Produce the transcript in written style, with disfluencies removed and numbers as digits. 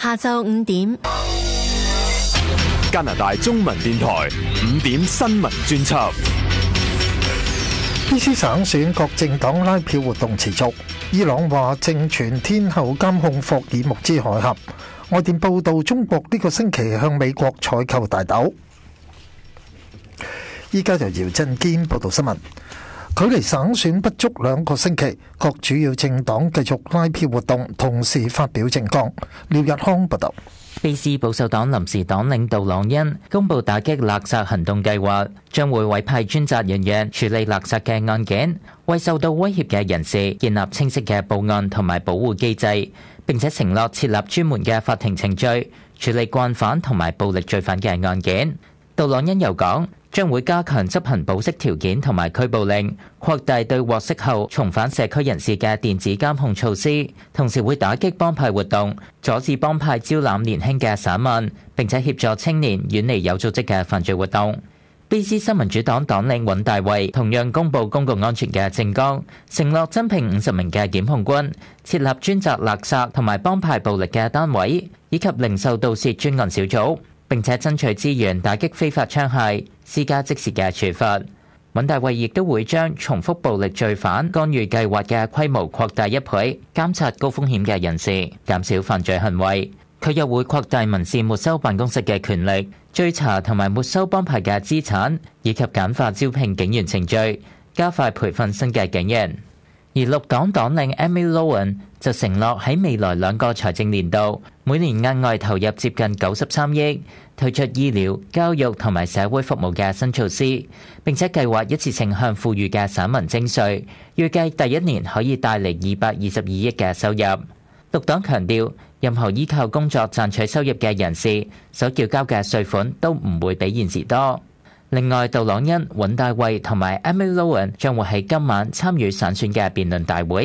下晝5點， 加拿大中文電台5點新聞專輯。 BC 省選各政黨拉票活動持續。伊朗話正傳天后監控霍爾木茲海峽。外電報道，中國呢個星期向美國採購大豆。依家由姚振堅報道新聞。距離省選不足2個星期，各主要政黨繼續拉票活動，同時發表政綱。廖日康報道。 BC 保守黨臨時黨領杜朗恩公布打擊勒索行動計劃，將會委派專責人員處理勒索嘅案件，為受到威脅嘅人士建立清晰嘅報案同埋保護機制，並且承諾設立專門嘅法庭程序，處理慣犯同埋暴力罪犯嘅案件。杜朗恩又講，將會加強執行保釋條件同埋拘捕令，擴大對獲釋後重返社區人士嘅電子監控措施，同時會打擊幫派活動，阻止幫派招攬年輕嘅散民，並且協助青年遠離有組織嘅犯罪活動。BC 新民主黨黨領尹大衛同樣公布公共安全嘅政綱，承諾增聘50名嘅檢控官，設立專責勒索同埋幫派暴力嘅單位，以及零售盜竊專案小組，並且爭取資源打擊非法槍械，施加即時嘅處罰。尹大衛亦都會將重複暴力罪犯干預計劃嘅規模擴大1倍，監察高風險嘅人士，減少犯罪行為。佢又會擴大民事沒收辦公室嘅權力，追查同埋沒收幫派嘅資產，以及簡化招聘警員程序，加快培訓新嘅警員。而綠黨黨領 Amy Lowen 就承諾喺未來2個財政年度，每年額外投入接近93億，推出醫療、教育同埋社會服務嘅新措施，並且計劃一次性向富裕嘅省民徵稅，預計第1年可以帶嚟222億嘅收入。綠黨強調，任何依靠工作賺取收入嘅人士所繳交嘅稅款都唔會比現時多。另外，杜朗恩、尹大衛同埋 Amy Lowen 將會喺今晚參與省選嘅辯論大會。